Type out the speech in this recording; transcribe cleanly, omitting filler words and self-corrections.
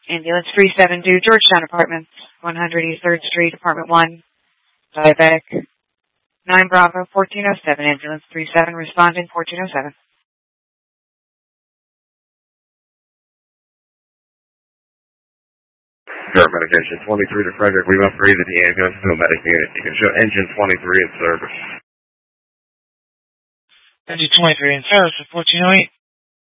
Ambulance 372, Georgetown Apartments, 100 East 3rd Street, Apartment 1, diabetic, 9 Bravo, 1407, Ambulance 37, responding 1407. Start medication 23 to Frederick. We've upgraded the ambulance to a medic unit. You can show engine 23 in service. Engine 23 in service at 1408.